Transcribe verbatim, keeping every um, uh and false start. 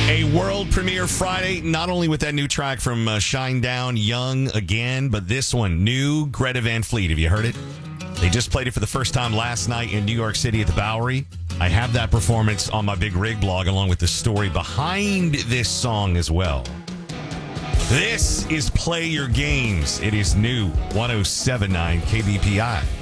A world premiere Friday, not only with that new track from uh, Shinedown, Young Again, but this one, new Greta Van Fleet. Have you heard it? They just played it for the first time last night in New York City at the Bowery. I have that performance on my Big Rig blog along with the story behind this song as well. This is Play Your Games. It is new, one oh seven point nine K B P I.